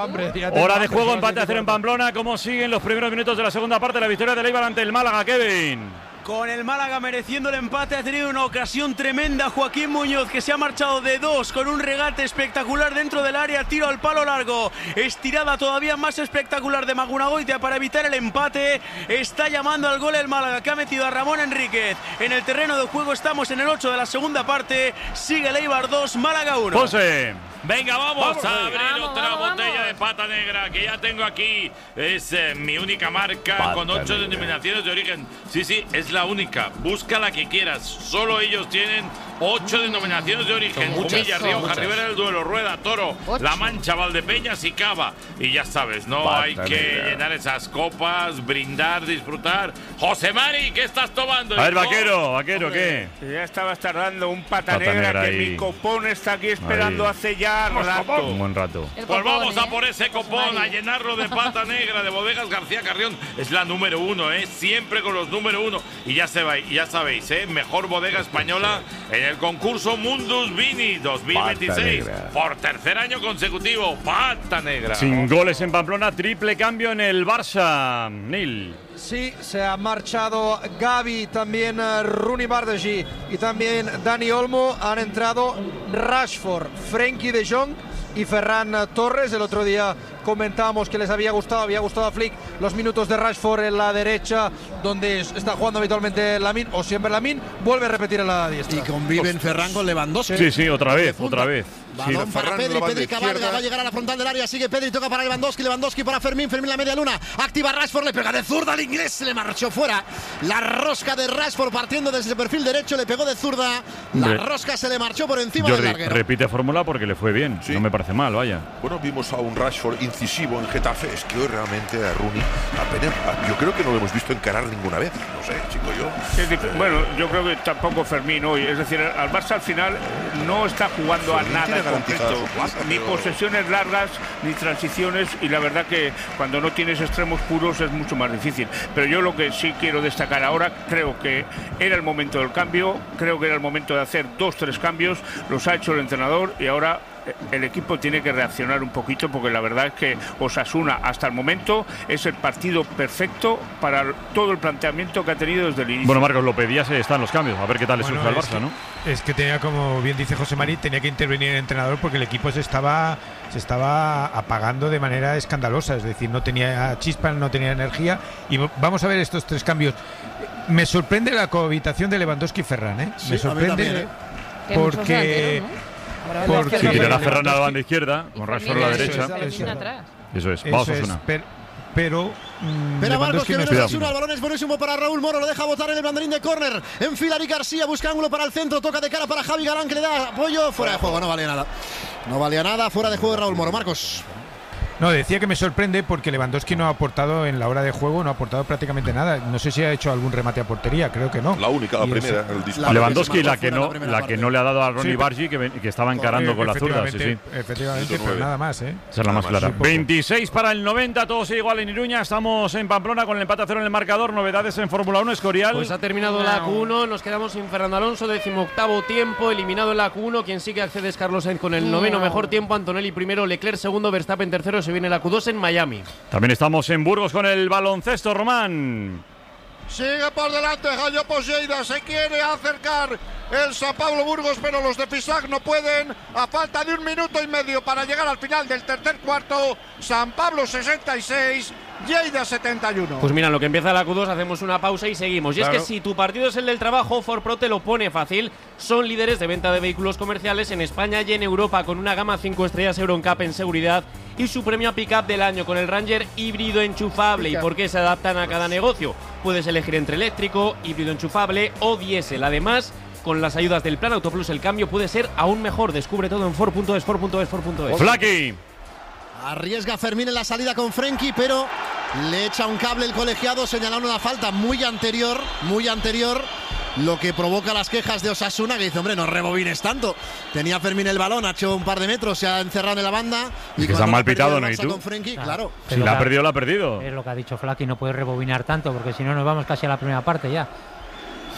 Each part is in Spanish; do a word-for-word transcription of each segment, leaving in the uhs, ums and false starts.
Hora de juego, empate a cero en Pamplona. ¿Cómo siguen los primeros minutos de la segunda parte? La victoria del Eibar ante el Málaga, Kevin. Con el Málaga mereciendo el empate, ha tenido una ocasión tremenda Joaquín Muñoz, que se ha marchado de dos con un regate espectacular dentro del área, tiro al palo largo, estirada todavía más espectacular de Magunagoitia para evitar el empate. Está llamando al gol el Málaga, que ha metido a Ramón Enríquez en el terreno de juego. Estamos en el ocho de la segunda parte, sigue el Eibar dos, Málaga uno. José. Venga, vamos, vamos a abrir vamos, otra vamos, botella vamos. de pata negra que ya tengo aquí. Es eh, mi única marca Pata con ocho negra. denominaciones de origen. Sí, sí, es la única. Busca la que quieras. Solo ellos tienen ocho denominaciones de origen. Son muchas, Jumilla, son Rioja, muchas. Ribera del Duero, Rueda, Toro, Ocho. La Mancha, Valdepeñas y Cava. Y ya sabes, no Pata hay que negra. llenar esas copas, brindar, disfrutar. José Mari, ¿qué estás tomando? A ver, hijo? vaquero, vaquero, ¿qué? Ya estabas tardando un pata, Pata negra, negra que ahí. mi copón está aquí esperando Ahí. hace ya rato. Un buen rato. El Pues copón, vamos a ¿eh? por ese copón, Mari. a llenarlo de pata negra de Bodegas García Carrión. Es la número uno, ¿eh? Siempre con los número uno. Y ya, se va, ya sabéis, ¿eh? Mejor bodega española en el concurso Mundus Vini dos mil veintiséis. Pata negra. Por tercer año consecutivo, pata negra. Sin goles en Pamplona, triple cambio en el Barça. Nil. Sí, se ha marchado Gavi, también uh, Rooney Bardghji y también Dani Olmo. Han entrado Rashford, Frenkie de Jong y Ferran Torres. El otro día comentábamos que les había gustado, había gustado a Flick los minutos de Rashford en la derecha, donde está jugando habitualmente Lamine, o siempre Lamine, vuelve a repetir en la diestra. Y conviven Ferran con Lewandowski. Sí, sí, otra vez, Funda. otra vez. Balón Sí, para Ferran, Pedri, la banda Pedri cabalga, izquierda. va a llegar a la frontal del área, sigue Pedri, toca para Lewandowski, Lewandowski para Fermín, Fermín la media luna, activa Rashford, le pega de zurda al inglés, se le marchó fuera, la rosca de Rashford partiendo desde el perfil derecho, le pegó de zurda, la Hombre. rosca se le marchó por encima del Jordi, larguero. repite fórmula porque le fue bien. Sí. No me parece mal, vaya. Bueno, vimos a un Rashford incisivo en Getafe. Es que hoy realmente a Rooney apenas, yo creo que no lo hemos visto encarar ninguna vez. No sé, chico, yo. Es dif- Bueno, yo creo que tampoco Fermín hoy. Es decir, al Barça al final no está jugando Fermín a nada tiene en garantizada concreto. su plaza, Ni pero- posesiones largas, ni transiciones. Y la verdad que cuando no tienes extremos puros es mucho más difícil. Pero yo lo que sí quiero destacar ahora, creo que era el momento del cambio. Creo que era el momento de hacer dos, tres cambios. Los ha hecho el entrenador y ahora el equipo tiene que reaccionar un poquito, porque la verdad es que Osasuna hasta el momento es el partido perfecto para todo el planteamiento que ha tenido desde el inicio. Bueno, Marcos, lo pedías, eh, están los cambios. A ver qué tal le Bueno, surge al es Barça, que- ¿no? Es que tenía, como bien dice José Mari, tenía que intervenir el entrenador porque el equipo se estaba se estaba apagando de manera escandalosa, es decir, no tenía chispa, no tenía energía. Y v- vamos a ver estos tres cambios. Me sorprende la cohabitación de Lewandowski y Ferran, ¿eh? Sí, a Me mí sorprende también, ¿eh? Que muchos porque delanteros, ¿no? Habrá porque- veces Si que tirará Lewandowski- Ferran a la banda izquierda, con Rashford a la Fermín, derecha. eso es, Eso Fermín es. atrás. Eso es. eso Vamos, es, Osasuna. pero, pero mm, Espera Marcos, que Lewandowski no viene está- Osasuna, el balón es buenísimo para Raúl Moro, lo deja botar en el banderín de córner. Enfila Eric García, busca ángulo para el centro, toca de cara para Javi Galán, que le da apoyo, fuera de juego, no valía nada. No valía nada, fuera de juego de Raúl Moro. Marcos. No, decía que me sorprende porque Lewandowski no ha aportado en la hora de juego, no ha aportado prácticamente nada. No sé si ha hecho algún remate a portería, creo que no. La única, la Y primera, eso- el disparo. Lewandowski, que se la marcó que fuera no la primera la parte. que no le ha dado a Ronnie Sí. Bargi, que, ven- que estaba encarando Eh, con la zurda. Sí, sí. efectivamente, Efectivamente, Minuto pero nueve. nada más, ¿eh? Esa es la más Nada más, clara. sí, poco. veintiséis para el noventa, todo sigue igual en Iruña. Estamos en Pamplona con el empate a cero en el marcador. Novedades en Fórmula uno, Escorial. Pues ha terminado la Q uno, nos quedamos sin Fernando Alonso, decimoctavo tiempo, eliminado en la Q uno. Quien sí que accede es Carlos Sainz con el noveno mejor tiempo, Antonelli primero, Leclerc segundo, Verstappen tercero, se viene la Q dos en Miami. También estamos en Burgos con el baloncesto, Román. Sigue por delante Jayo Poseida, se quiere acercar el San Pablo Burgos, pero los de Pisac no pueden. A falta de un minuto y medio para llegar al final del tercer cuarto, San Pablo sesenta y seis, Lleida setenta y uno. Pues mira, en lo que empieza la Q dos hacemos una pausa y seguimos. Y Claro. es que si tu partido es el del trabajo, Ford Pro te lo pone fácil. Son líderes de venta de vehículos comerciales en España y en Europa, con una gama cinco estrellas EuroNCAP en seguridad y su premio a pick-up del año con el Ranger híbrido enchufable. ¿Y por qué se adaptan a cada negocio? Puedes elegir entre eléctrico, híbrido enchufable o diésel. Además, con las ayudas del Plan Autoplus, el cambio puede ser aún mejor. Descubre todo en Ford punto es, Ford punto es, Ford punto es. Flaky. Arriesga Fermín en la salida con Frenkie, pero le echa un cable el colegiado, señalando una falta muy anterior, muy anterior, lo que provoca las quejas de Osasuna, que dice, hombre, no rebobines tanto. Tenía Fermín el balón, ha hecho un par de metros, se ha encerrado en la banda. Es Y que se cuando han mal ha perdido pitado, el ¿no? ¿Y Barça tú? con Frenkie, claro. Si la ha perdido, la ha perdido. Es lo que ha dicho Flaky, no puedes rebobinar tanto, porque si no nos vamos casi a la primera parte ya.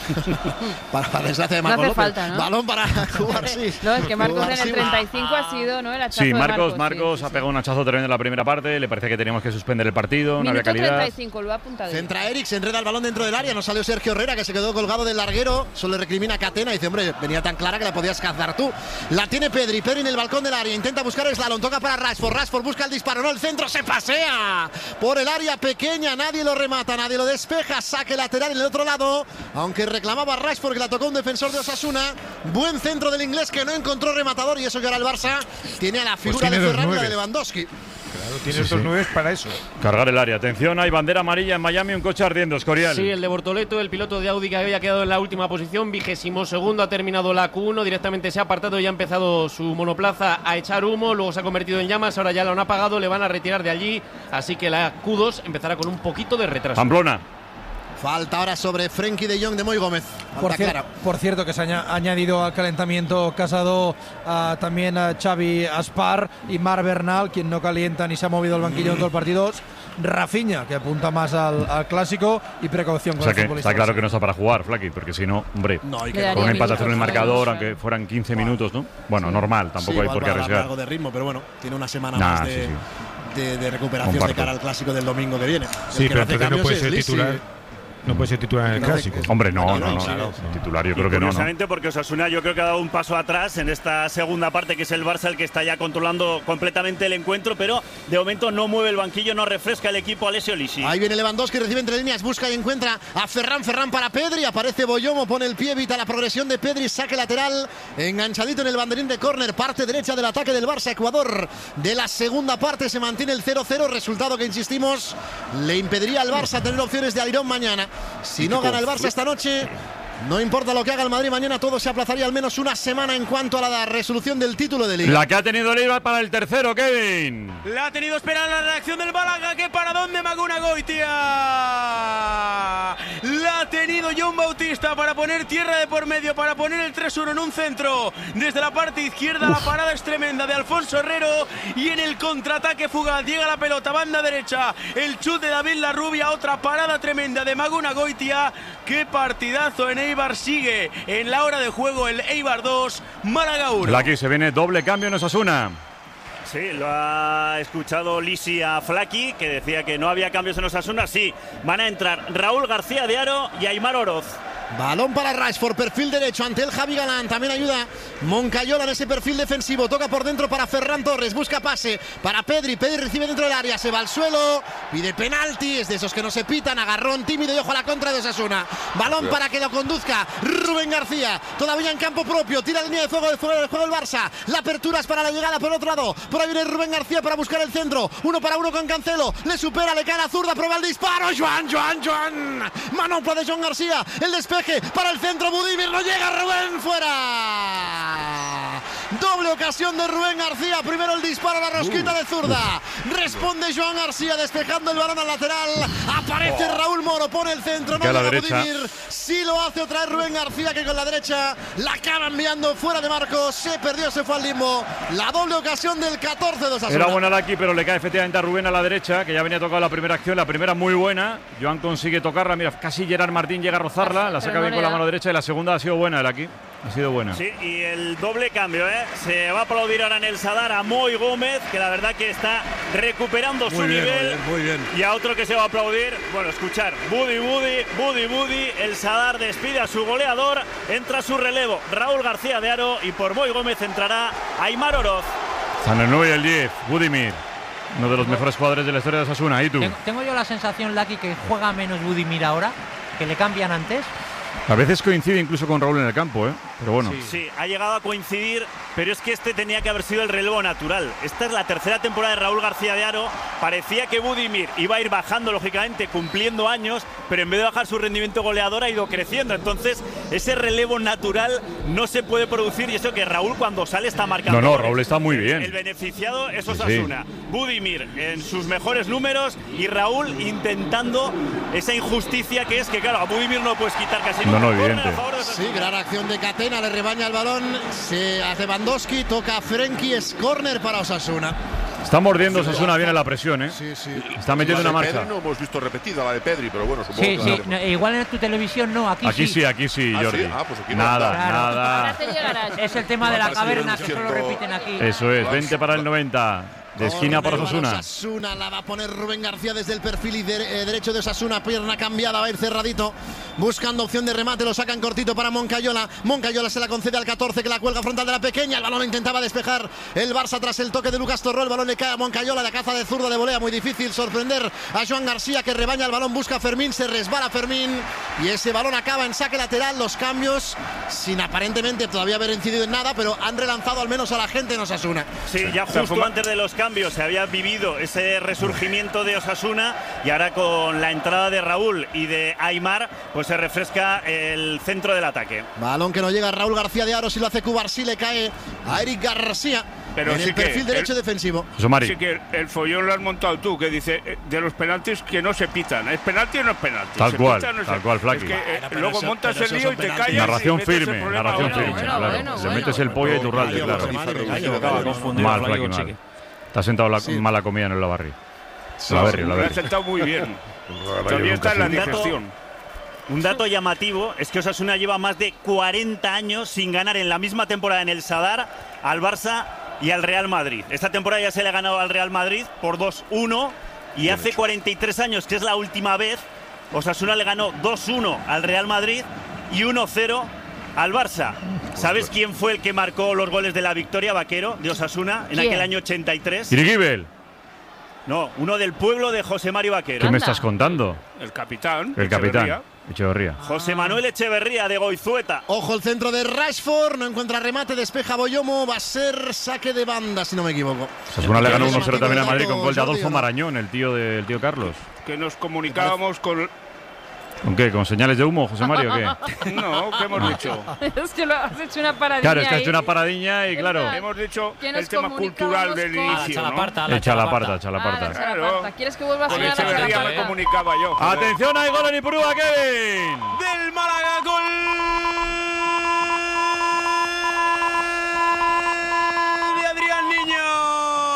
para la desgracia de No Marco hace López. falta, ¿no? Balón para Cubarsí. No, es que Marcos en el Cubarsí. treinta y cinco ha sido, ¿no? El hachazo Sí, de Marcos, Marcos, Marcos sí, ha sí, pegado un hachazo tremendo en la primera parte. Le parecía que teníamos que suspender el partido, no había Minuto calidad. treinta y cinco, lo ha apuntado. Centra Eric, se enreda el balón dentro del área, no salió Sergio Herrera, que se quedó colgado del larguero, solo le recrimina a Catena y dice, hombre, venía tan clara que la podías cazar tú. La tiene Pedri, Pedri en el balcón del área, intenta buscar el slalom, toca para Rashford, Rashford busca el disparo, no, el centro se pasea por el área pequeña, nadie lo remata, nadie lo despeja, saque lateral en el otro lado, aunque reclamaba Rashford que la tocó un defensor de Osasuna, buen centro del inglés que no encontró rematador y eso que ahora el Barça tiene a la figura tiene de dos Ferran y la nueves. de Lewandowski. Claro, tiene Sí, estos sí. nueve para eso. Cargar el área. Atención, hay bandera amarilla en Miami, un coche ardiendo, Escorial. Sí, el de Bortoleto, el piloto de Audi que había quedado en la última posición, vigésimo segundo, ha terminado la Q uno, directamente se ha apartado y ha empezado su monoplaza a echar humo, luego se ha convertido en llamas, ahora ya lo han apagado, le van a retirar de allí, así que la Q dos empezará con un poquito de retraso. Pamplona. Falta ahora sobre Frenkie de Jong de Moy Gómez. Falta Por, cier- clara. por cierto, que se ha aña- añadido al calentamiento Casado a, también a Xavi Aspar y Mar Bernal, quien no calienta ni se ha movido el banquillo en todo el partido. Rafinha, que apunta más al, al clásico, y precaución O con sea el que futbolista está claro brasileño. que no está para jugar, Flaky, porque si no, hombre, No, hay Le que daría con un minutos, empatación en el ¿no? marcador, Claro. aunque fueran quince minutos, ¿no? Bueno, normal, tampoco Sí, hay igual por qué para darle arriesgar. algo de ritmo, pero bueno, tiene una semana Nah, más de, sí, sí. de- de recuperación Comparto. de cara al clásico del domingo que viene. Sí, El que pero no hace entonces no cambios puede es ser Lisi. titular. No puede ser titular en el No hace- clásico. Hombre, no, No, no, no, no. sí, no. Titular, yo Y creo que no, ¿no? curiosamente porque Osasuna yo creo que ha dado un paso atrás en esta segunda parte, que es el Barça el que está ya controlando completamente el encuentro, pero de momento no mueve el banquillo, no refresca el equipo Alessio Lisi. Ahí viene Lewandowski, recibe entre líneas, busca y encuentra a Ferran, Ferran para Pedri, aparece Boyomo, pone el pie, evita la progresión de Pedri, saque lateral, enganchadito en el banderín de córner, parte derecha del ataque del Barça, Ecuador de la segunda parte, se mantiene el cero cero, resultado que insistimos, le impediría al Barça tener opciones de airón mañana. Si no gana el Barça esta noche, no importa lo que haga el Madrid mañana, todo se aplazaría al menos una semana en cuanto a la resolución del título de Liga. La que ha tenido el Eibar para el tercero, Kevin. La ha tenido esperar la reacción del Málaga. ¡Qué paradón de Maguna Goitia! La ha tenido John Bautista para poner tierra de por medio, para poner el tres uno en un centro. Desde la parte izquierda la parada es tremenda de Alfonso Herrero. Y en el contraataque fugaz llega la pelota, banda derecha. El chut de David Larrubia, otra parada tremenda de Maguna Goitia. ¡Qué partidazo en Eibar! Sigue en la hora de juego el Eibar dos, Málaga uno. Flaky, se viene doble cambio en Osasuna. Sí, lo ha escuchado Lisi a Flaky, que decía que no había cambios en Osasuna. Sí, van a entrar Raúl García de Aro y Aimar Oroz. Balón para Rashford, perfil derecho ante el Javi Galán, también ayuda Moncayola en ese perfil defensivo, toca por dentro para Ferran Torres, busca pase para Pedri, Pedri recibe dentro del área, se va al suelo, pide penalti, es de esos que no se pitan, agarrón tímido y ojo a la contra de Osasuna, balón para que lo conduzca Rubén García, todavía en campo propio, tira línea de fuego de fuego del juego el Barça, la apertura es para la llegada por otro lado, por ahí viene Rubén García para buscar el centro, uno para uno con Cancelo, le supera, le cae la zurda, prueba el disparo, Joan, Joan, Joan, manopla de Joan García, el despeje para el centro, Budimir, no llega, Rubén, fuera. Doble ocasión de Rubén García, primero el disparo a la rosquita de zurda, responde Joan García despejando el balón al lateral, aparece Raúl Moro, pone el centro, no Que a la llega derecha. Budimir, sí lo hace otra vez Rubén García, que con la derecha la acaba enviando fuera de Marcos, se perdió, se fue al limbo, la doble ocasión del catorce de Osasuna. Era buena Laki, pero le cae efectivamente a Rubén a la derecha, que ya venía tocado la primera acción, la primera muy buena. Joan consigue tocarla, mira, casi Gerard Martín llega a rozarla, la saca Pero no bien le con la da. mano derecha y la segunda ha sido buena el aquí. Ha sido buena. Sí, y el doble cambio, ¿eh? Se va a aplaudir ahora en el Sadar a Moy Gómez, que la verdad que está recuperando su Muy bien, nivel. muy bien, muy bien. Y a otro que se va a aplaudir, bueno, escuchar, Budi Budi, Budi Budi, el Sadar despide a su goleador, entra su relevo, Raúl García de Aro, y por Moy Gómez entrará Aimar Oroz. Están el nueve y el diez, Budimir, uno de los mejores jugadores de la historia de Osasuna. ¿Y tú? Tengo, tengo yo la sensación, Lucky, que juega menos Budimir ahora, que le cambian antes. A veces coincide incluso con Raúl en el campo, ¿eh? Pero bueno. Sí, ha llegado a coincidir, pero es que este tenía que haber sido el relevo natural. Esta es la tercera temporada de Raúl García de Aro. Parecía que Budimir iba a ir bajando, lógicamente, cumpliendo años, pero en vez de bajar su rendimiento goleador ha ido creciendo. Entonces, ese relevo natural no se puede producir, y eso que Raúl cuando sale está marcando. No, no, goles. Raúl está muy bien. El beneficiado es Sí, Osasuna. Budimir en sus mejores números y Raúl intentando esa injusticia que es que, claro, a Budimir no puedes quitar casi No, nunca. no, Córner evidente. a favor de Osasuna. Sí, gran acción de Catena, le rebaña el balón, se hace Lewandowski, toca a Frenkie, es córner para Osasuna. Está mordiendo Osasuna bien en la presión, ¿eh? Sí, sí. Está metiendo La una de marcha. Pedri no hemos visto repetida, la de Pedri, pero bueno, supongo Sí, que sí. No, igual en tu televisión no, aquí, Aquí sí, aquí sí, ¿Ah, Jordi. sí? Ah, pues aquí no. Nada, Claro. nada. Ahora te llegarás. Es el tema de la caverna que solo repiten aquí. Eso es, veinte para el noventa. De esquina para Osasuna. Osasuna la va a poner Rubén García desde el perfil y de, eh, derecho de Osasuna. Pierna cambiada, va a ir cerradito. Buscando opción de remate, lo sacan cortito para Moncayola. Moncayola se la concede al catorce, que la cuelga frontal de la pequeña. El balón intentaba despejar el Barça tras el toque de Lucas Torró. El balón le cae a Moncayola, la caza de zurda de volea. Muy difícil sorprender a Joan García, que rebaña el balón, busca a Fermín, se resbala Fermín. Y ese balón acaba en saque lateral. Los cambios, sin aparentemente todavía haber incidido en nada, pero han relanzado al menos a la gente en Osasuna. Sí, ya justo antes de los cambios se había vivido ese resurgimiento de Osasuna y ahora con la entrada de Raúl y de Aimar pues se refresca el centro del ataque. Balón que no llega a Raúl García de Aros y lo hace Cubarsí, le cae a Eric García. Pero en sí el que perfil derecho el, defensivo. Sí que el, el follón lo has montado tú, que dice eh, de los penaltis que no se pitan. ¿Es penalti o no es penalti? Tal ¿Se cual, pita o no tal se... cual, Flaqui. Es que, eh, Bueno, pero luego eso- montas pero el eso lío son y te penaltis. callas. Narración y metes el firme, problema narración ahora. firme, Bueno, claro. bueno, Le bueno. metes el pollo y Iturralde, claro. Mal, Flaqui, mal. Te has sentado la mala comida en el Lavarri. No, Laverri, me Laverri. ha sentado muy bien. Yo Todavía nunca está en la sí. digestión. Un dato llamativo es que Osasuna lleva más de cuarenta años sin ganar en la misma temporada en el Sadar al Barça y al Real Madrid. Esta temporada ya se le ha ganado al Real Madrid por dos uno y hace cuarenta y tres años, que es la última vez, Osasuna le ganó dos uno al Real Madrid y uno cero al Barça. ¿Sabes quién fue el que marcó los goles de la victoria, Vaquero, de Osasuna, en ¿Quién? aquel año ochenta y tres? Irigibel. No, uno del pueblo de José Mario Vaquero. ¿Qué me estás contando? El capitán. El capitán. Echeverría. José Manuel Echeverría de Goizueta. Ojo el centro de Rashford, no encuentra remate, despeja Boyomo, va a ser saque de banda si no me equivoco. Osasuna le ganó uno cero también a Dato, Madrid con gol de Jordi, Adolfo ¿o no? Marañón, el tío del tío Carlos. Que nos comunicábamos con... ¿Con qué? ¿Con señales de humo, José Mario, o qué? No, ¿qué hemos dicho? Es que lo has hecho una paradilla. Claro, es que ha ahí. hecho una paradiña y claro. Hemos dicho Que nos el tema cultural del comunicábamos con- inicio, A la ¿no? chalaparta, Echa la parta, echa la Ah, la parta. chalaparta. ¿Quieres que vuelva a Con sonar la Echeverría me chalaparta? comunicaba yo. joder. Atención, hay gol en Ipurúa, Kevin. Del Málaga, gol de Adrián Niño.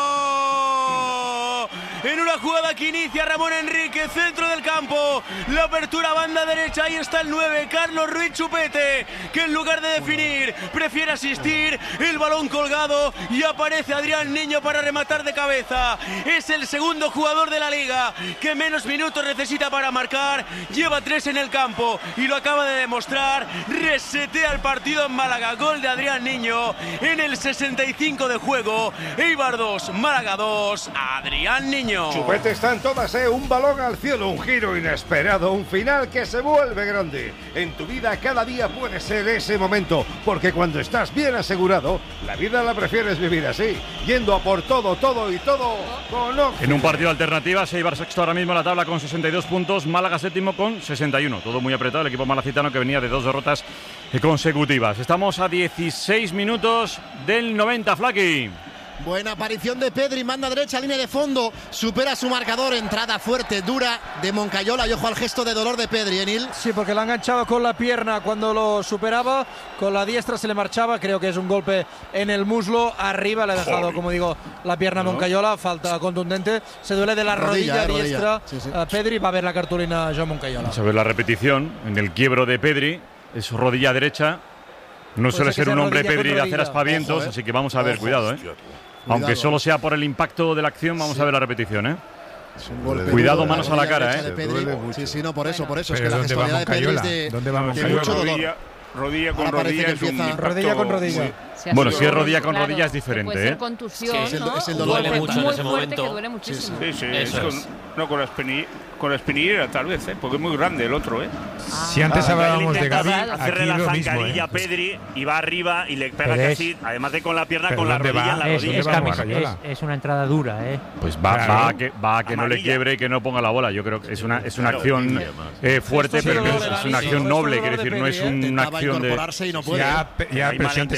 En una jugada que inicia Ramón Enrique, centro del campo, la apertura banda derecha, ahí está el nueve, Carlos Ruiz Chupete, que en lugar de definir prefiere asistir, el balón colgado y aparece Adrián Niño para rematar de cabeza. Es el segundo jugador de la liga que menos minutos necesita para marcar, lleva tres en el campo y lo acaba de demostrar, resetea el partido en Málaga, gol de Adrián Niño en el sesenta y cinco de juego, Eibar dos, Málaga dos, Adrián Niño. Chupete está en todas, ¿eh? Un balón al cielo, un giro inesperado, un final que se vuelve grande. En tu vida cada día puede ser ese momento, porque cuando estás bien asegurado, la vida la prefieres vivir así, yendo a por todo, todo y todo con Oxy. En un partido alternativa, Eibar sexto ahora mismo en la tabla con sesenta y dos puntos, Málaga séptimo con sesenta y uno. Todo muy apretado, el equipo malacitano que venía de dos derrotas consecutivas. Estamos a dieciséis minutos del noventa, Flaqui. Buena aparición de Pedri, manda derecha, línea de fondo, supera su marcador, entrada fuerte, dura de Moncayola y ojo al gesto de dolor de Pedri, Enil. Sí, porque le ha enganchado con la pierna cuando lo superaba, con la diestra se le marchaba, creo que es un golpe en el muslo, arriba le ha dejado, Joder. como digo, la pierna a No. Moncayola, falta contundente, se duele de la rodilla, Rodilla, eh, rodilla. diestra, Sí, sí. a Pedri, va a ver la cartulina Joan Moncayola. Vamos a ver la repetición en el quiebro de Pedri, es rodilla derecha. No Pues suele es que ser sea un hombre rodilla con Pedri de hacer rodilla. aspavientos, Ojo, eh. así que vamos a ver, Ojo. cuidado, ¿eh? Aunque Cuidado. solo sea por el impacto de la acción, vamos Sí. a ver la repetición, ¿eh? Golpe Cuidado, duro, manos a la rodilla cara, derecha ¿eh? de Pedri. Sí, sí, no, por eso, por eso. Es Pero que la ¿dónde va gestualidad de Pedri es Moncayola? de, ¿Dónde va de Moncayola? mucho dolor. Rodilla, rodilla con Ahora parece rodilla que es un empieza- impacto Rodilla con rodilla. muy- Si ha Bueno, sido- si es rodilla con claro, rodilla es que diferente, puede ser ¿eh? contusión, Sí, es el- ¿no? es el Un dolor golpe mental. muy En ese fuerte momento. que duele muchísimo. Sí, sí, Eso es es. con, no con la, espini- con la espinillera tal vez, ¿eh? Porque es muy grande el otro, ¿eh? Si antes Ah, hablábamos él de intenta Gavi, hacerle aquí la lo mismo, zancadilla ¿eh? a Pedri y va arriba y le pega Pero es- casi, además de con la pierna, Pero con la ¿dónde rodilla va? en la Es, rodilla. es, va camisa- Moncayola? es- es una entrada dura, ¿eh? Pues va, Claro. va a que, va a que no le Amarilla. quiebre y que no ponga la bola. Yo creo que es una, es una Claro. acción eh, fuerte, Esto es pero que dolor es, de es una Dani, acción esto es noble, dolor quiero de decir, no es Pedri, ¿eh? una Intentaba acción de... incorporarse y no puede. Ya, pe- ya, Hay pero mala si antes intención. hablábamos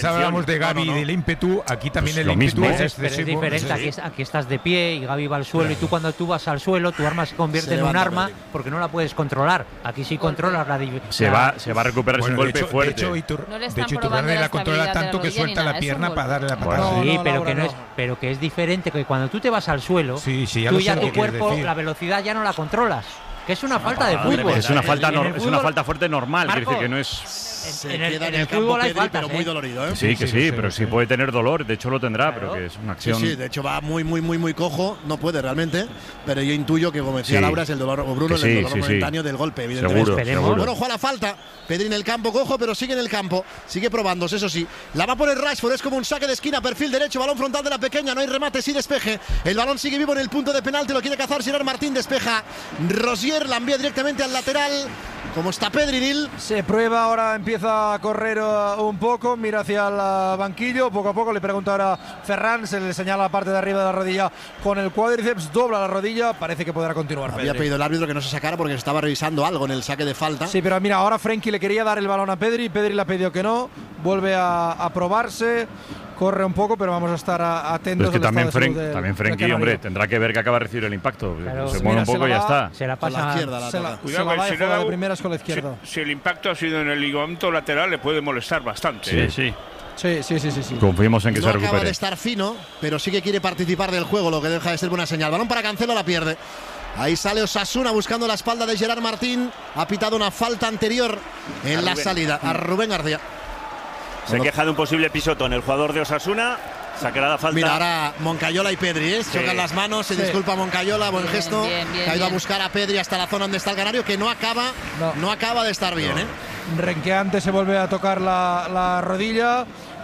de Gavi no, no. y del ímpetu, aquí también Pues el lo ímpetu mismo. es Pero es excesivo. diferente, aquí, es- aquí estás de pie y Gavi va al suelo y tú cuando tú vas al suelo tu arma se convierte Se en un levanta arma Pedri. porque no la puedes controlar. Aquí sí controlas la div- Se la- va, se va a recuperar Bueno, sin de golpe hecho, de fuerte. hecho, Itur- No le de están hecho, probando Iturralde la la controla estabilidad de la tanto que rodilla ni suelta nada, la es un pierna golpe. para darle la Bueno. patada. No, Sí, no, pero Laura, que no, no. es, pero que es diferente que cuando tú te vas al suelo, Sí, sí, ya tú lo ya sé tu lo que quieres cuerpo, decir. la velocidad ya no la controlas. Que es una falta de Ah, fútbol. es una falta, En el nor- es una fútbol- falta fuerte normal, quiere Marcos, decir que no es. Se en el- queda en en el el campo fútbol hay Pedri, faltas, pero muy ¿eh? dolorido, ¿eh? Sí, que sí, sí, lo sé, pero lo sí sé. puede tener dolor, de hecho lo tendrá, Claro. pero que es una Sí, acción. sí, de hecho va muy, muy, muy, muy cojo. No puede realmente, pero yo intuyo que, como decía Sí. Laura, es el dolor, o Bruno, Que sí, el dolor sí, sí. momentáneo del golpe, evidentemente. Seguro, Esperemos. seguro. Bueno, juega la falta. Pedri en el campo, cojo, pero sigue en el campo. Sigue probándose, eso sí. La va a poner Rashford, es como un saque de esquina, perfil derecho, balón frontal de la pequeña, no hay remate, sí despeje. El balón sigue vivo en el punto de penalti, lo quiere cazar Gerard Martín, despeja. Rosier la envía directamente al lateral. Como está Pedri, Nil. Se prueba ahora, empieza a correr uh, un poco, mira hacia el uh, banquillo, poco a poco le pregunta ahora Ferran, se le señala la parte de arriba de la rodilla con el cuádriceps, dobla la rodilla, parece que podrá continuar. Había Pedri. pedido el árbitro que no se sacara porque se estaba revisando algo en el saque de falta. Sí, pero mira, ahora Frenkie le quería dar el balón a Pedri, Pedri le ha pedido que no, vuelve a, a probarse, corre un poco, pero vamos a estar a, atentos. Pero es que al también, estado de Frenk, salud del- también del Frenkie, canario. hombre, tendrá que ver que acaba de recibir el impacto. Claro. Se Sí, mueve mira, un se poco y la ya va- está. Se la Con pasa. la izquierda la Se la, toca. se Cuidado la que va si de le juego da de un- primeras con la izquierda. Si, si el impacto ha sido en el ligamento lateral, le puede molestar bastante. Sí, ¿eh? Sí. Sí, sí, sí, sí. sí. Confiemos en que No se acaba recupere. de estar fino, pero sí que quiere participar del juego, lo que deja de ser buena señal. Balón para Cancelo, la pierde. Ahí sale Osasuna buscando la espalda de Gerard Martín. Ha pitado una falta anterior en A la Rubén. salida a Rubén García. Se queja de un posible pisotón el jugador de Osasuna. Sacará la falta. Mira, ahora Moncayola y Pedri, ¿eh? Chocan las manos, se Sí. disculpa Moncayola, buen Bien, gesto. bien, bien, que ha ido a bien. buscar a Pedri hasta la zona donde está el canario, que no acaba, no, No. acaba de estar bien, ¿eh? Renqueante se vuelve a tocar la, la rodilla.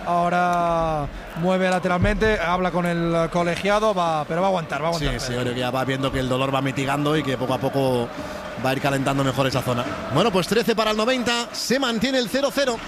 Ahora mueve lateralmente, habla con el colegiado, va, pero va a aguantar, va a Sí, aguantar. sí, yo creo que ya va viendo que el dolor va mitigando y que poco a poco va a ir calentando mejor esa zona. Bueno, pues trece para el noventa, se mantiene el cero cero.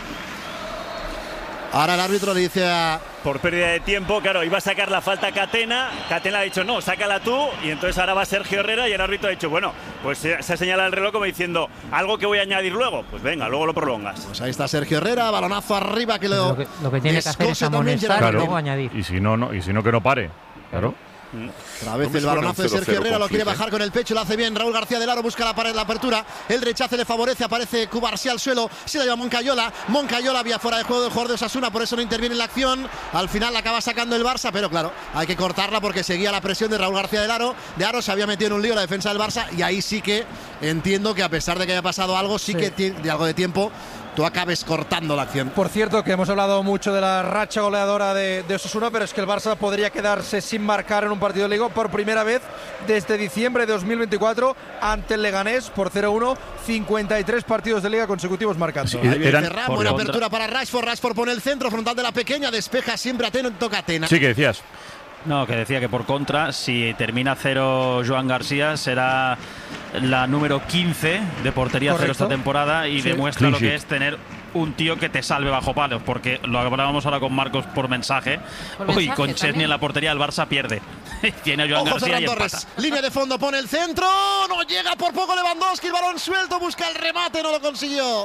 Ahora el árbitro le dice a... Por pérdida de tiempo, claro, iba a sacar la falta Catena. Catena ha dicho, no, sácala tú. Y entonces ahora va Sergio Herrera y el árbitro ha dicho, bueno, pues se, se ha señalado el reloj como diciendo, algo que voy a añadir luego. Pues venga, luego lo prolongas. Pues ahí está Sergio Herrera, balonazo arriba que lo... Lo que, lo que tiene que hacer es descose también amonestar Gerard y Claro. luego añadir. Y si no, no, y si no que no pare. Claro. Otra vez No me el suena balonazo un de Sergio cero cero Herrera, lo con quiere Flick, ¿eh? bajar con el pecho, lo hace bien. Raúl García del Aro busca la pared, la apertura. El rechace le favorece, aparece Cubarsí al suelo. Se la lleva Moncayola. Moncayola había fuera de juego del jugador de Osasuna, por eso no interviene en la acción. Al final la acaba sacando el Barça, pero claro, hay que cortarla porque seguía la presión de Raúl García del Aro. De Aro se había metido en un lío la defensa del Barça y ahí sí que entiendo que a pesar de que haya pasado algo, sí, Sí. que ti- de algo de tiempo tú acabes cortando la acción. Por cierto, que hemos hablado mucho de la racha goleadora de, de Osasuna, pero es que el Barça podría quedarse sin marcar en un partido de Liga por primera vez desde diciembre de dos mil veinticuatro ante el Leganés por cero uno, cincuenta y tres partidos de Liga consecutivos marcando. Sí, Ahí viene eran- Ferran, por buena contra- apertura para Rashford. Rashford pone el centro frontal de la pequeña, despeja siempre Ateno, toca Atena. Sí, que decías. No, que decía que por contra, si termina cero Joan García, será la número quince de portería cero Correcto. esta temporada y Sí. demuestra Clean lo que sheet. es tener un tío que te salve bajo palos, porque lo hablábamos ahora con Marcos por mensaje. Por Uy, mensaje con Chesney también. en la portería el Barça pierde. Tiene a Joan Ojo García Ferran y Torres, empata. línea de fondo, pone el centro, no llega por poco Lewandowski, el balón suelto, busca el remate, no lo consiguió.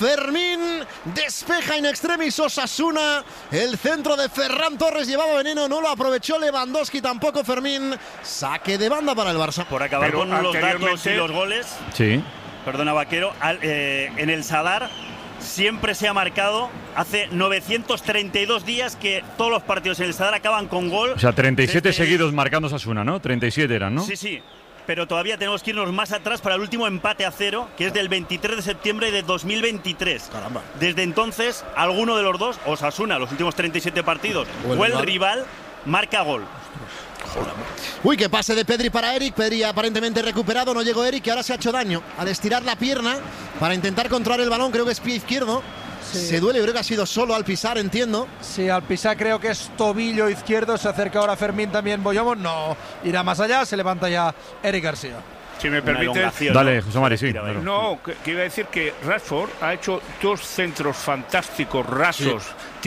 Fermín despeja in extremis Osasuna, el centro de Ferran Torres llevaba veneno, no lo aprovechó Lewandowski, tampoco Fermín, saque de banda para el Barça. Por acabar Pero con los datos y anteriormente- los goles, Sí. perdona Vaquero, al- eh, en el Sadar siempre se ha marcado, hace novecientos treinta y dos días que todos los partidos en el Sadar acaban con gol. O sea, treinta y siete Desde- seguidos marcando Osasuna, ¿no? treinta y siete eran, ¿no? Sí, sí. Pero todavía tenemos que irnos más atrás para el último empate a cero, que es del veintitrés de septiembre de dos mil veintitrés. Caramba. Desde entonces, alguno de los dos, Osasuna, los últimos treinta y siete partidos, O el o el rival. rival, marca gol. Uy, que pase de Pedri para Eric, Pedri aparentemente recuperado, no llegó Eric y ahora se ha hecho daño al estirar la pierna para intentar controlar el balón, creo que es pie izquierdo. Sí. Se duele, creo que ha sido solo al pisar, entiendo. Sí, al pisar creo que es tobillo izquierdo, se acerca ahora Fermín también Boyomo, no, irá más allá, se levanta ya Eric García. Si me Una permite. elongación, Dale, ¿no? José Mari, sí. Tira, claro. No, que, que iba a decir que Rashford ha hecho dos centros fantásticos, rasos,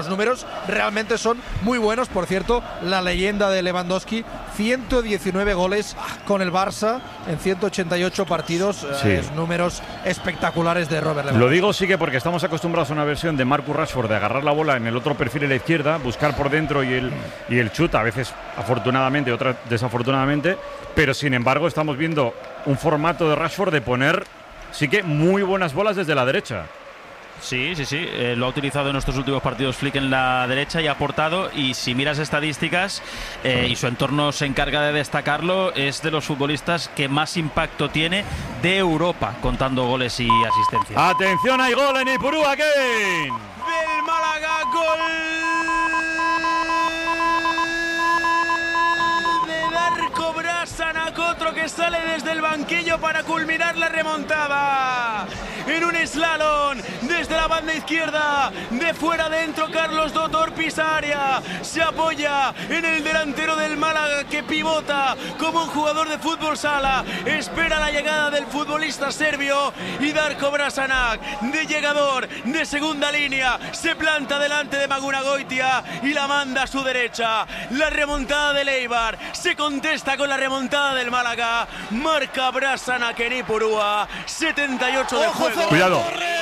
los números realmente son muy buenos. Por cierto, la leyenda de Lewandowski, ciento diecinueve goles con el Barça en ciento ochenta y ocho partidos. Sí. Eh, números espectaculares de Robert Lewandowski. Lo digo sí que porque estamos acostumbrados a una versión de Marcus Rashford de agarrar la bola en el otro perfil a la izquierda, buscar por dentro y el, y el chut, a veces afortunadamente, otras desafortunadamente, pero sin embargo estamos viendo un formato de Rashford de poner sí que muy buenas bolas desde la derecha. Sí, sí, sí, eh, lo ha utilizado en estos últimos partidos Flick en la derecha y ha aportado, y si miras estadísticas eh, y su entorno se encarga de destacarlo, es de los futbolistas que más impacto tiene de Europa, contando goles y asistencias. Atención, hay gol en Ipurúa, Kevin. Del Málaga, gol de Darko Brasanac, otro que sale desde el banquillo para culminar la remontada. En un slalom desde la banda izquierda, de fuera adentro, Carlos Dotor pisa área, se apoya en el delantero del Málaga que pivota como un jugador de fútbol sala, espera la llegada del futbolista serbio y Darko Brasanac, de llegador de segunda línea, se planta delante de Magunagoitia y la manda a su derecha. La remontada del Eibar se contesta con la remontada del Málaga, marca Brasanac en Ipurúa, setenta y ocho de juego. Cuidado.